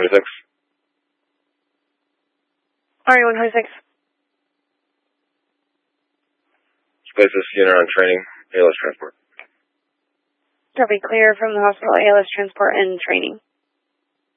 126. Army 126. Place this unit on training, ALS transport. Copy, clear from the hospital, ALS transport and training.